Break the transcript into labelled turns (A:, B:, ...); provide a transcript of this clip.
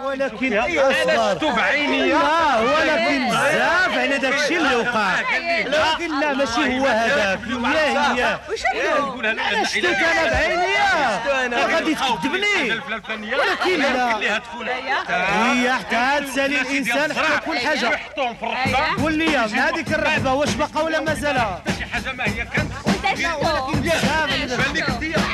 A: ولكن
B: انا شفتو بعيني.
A: لا ولكن بزاف على داك الشيء اللي وقع. لكن لا ماشي هو هذاك. هي انا شفتك انا بعيني. غادي تكذبني ولكن لا. هي حتى تسالي الانسان حتى كل حاجه. قول لي من هذيك الرحبه واش باقا ولا مازال؟
B: شي حاجه ما هي كانت
C: وانت شفتو
A: ولكن بزاف
B: بان لك انت